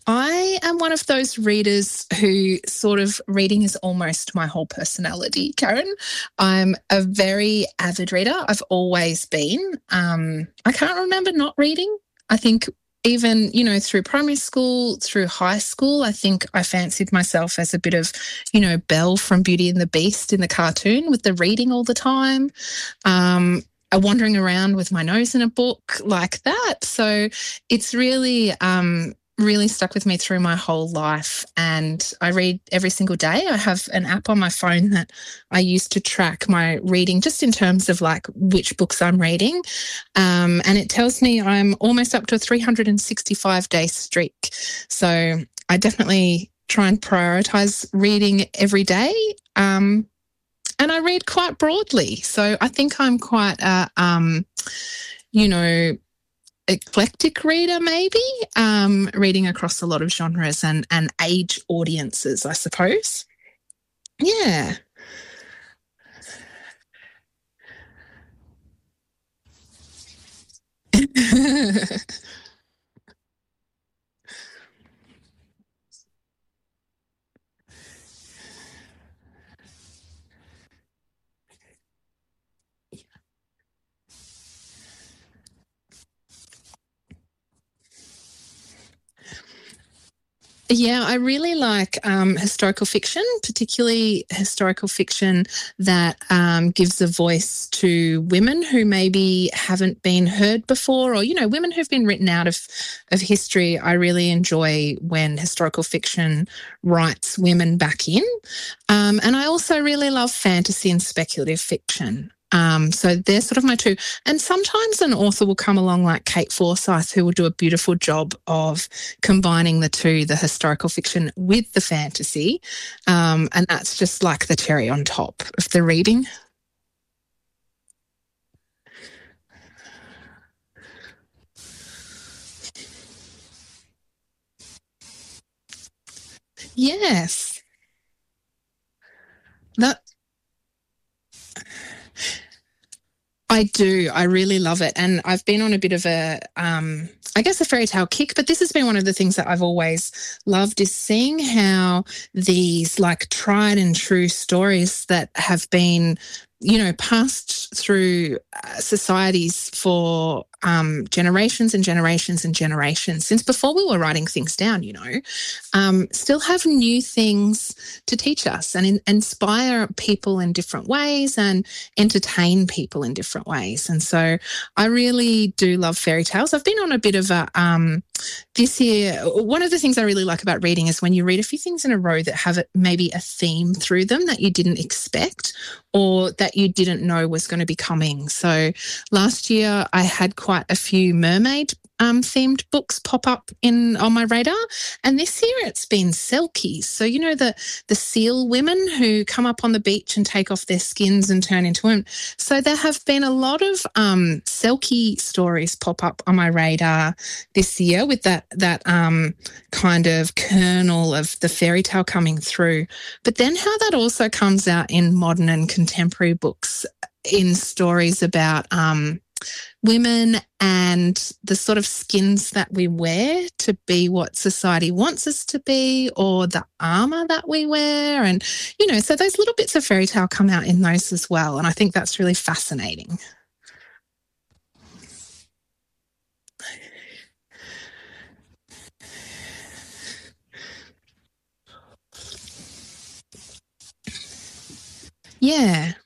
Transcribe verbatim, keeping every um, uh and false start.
I am one of those readers who sort of reading is almost my whole personality, Karen. I'm a very avid reader. I've always been. Um, I can't remember not reading. I think even, you know, through primary school, through high school, I think I fancied myself as a bit of, you know, Belle from Beauty and the Beast in the cartoon with the reading all the time. Um, uh, wandering around with my nose in a book like that. So it's really um, really stuck with me through my whole life. And I read every single day. I have an app on my phone that I use to track my reading, just in terms of like which books I'm reading. Um, and it tells me I'm almost up to a three hundred sixty-five day streak. So I definitely try and prioritize reading every day. Um, and I read quite broadly. So I think I'm quite a, um, you know, eclectic reader, maybe, um, reading across a lot of genres and, and age audiences, I suppose. Yeah. Yeah, I really like um, historical fiction, particularly historical fiction that um, gives a voice to women who maybe haven't been heard before, or, you know, women who've been written out of, of history. I really enjoy when historical fiction writes women back in. Um, and I also really love fantasy and speculative fiction. Um, so they're sort of my two. And sometimes an author will come along like Kate Forsyth, who will do a beautiful job of combining the two, the historical fiction with the fantasy. Um, and that's just like the cherry on top of the reading. Yes. That I do. I really love it. And I've been on a bit of a, um, I guess, a fairy tale kick, but this has been one of the things that I've always loved is seeing how these like tried and true stories that have been, you know, passed through uh, societies for um, generations and generations and generations, since before we were writing things down, you know, um, still have new things to teach us and in, inspire people in different ways and entertain people in different ways. And so I really do love fairy tales. I've been on a bit of a, um, this year, one of the things I really like about reading is when you read a few things in a row that have a, maybe a theme through them that you didn't expect or that you didn't know was going to be coming. So last year I had quite a few mermaid um, themed books pop up in on my radar, and this year it's been selkies. So you know the the seal women who come up on the beach and take off their skins and turn into women. So there have been a lot of um, selkie stories pop up on my radar this year with that that um, kind of kernel of the fairy tale coming through. But then how that also comes out in modern and contemporary books in stories about um, women and the sort of skins that we wear to be what society wants us to be, or the armor that we wear. And, you know, so those little bits of fairy tale come out in those as well. And I think that's really fascinating. Yeah.